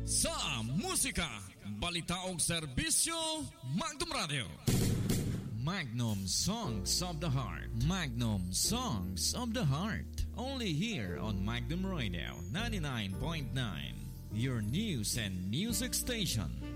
Sa musika, balita og serbisyo, Magnum Radio. Magnum Songs of the Heart. Magnum Songs of the Heart. Only here on Magnum Radio 99.9. Your news and music station.